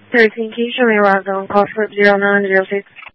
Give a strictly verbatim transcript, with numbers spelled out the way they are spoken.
thirteen Key, show me around on call slip zero nine zero six.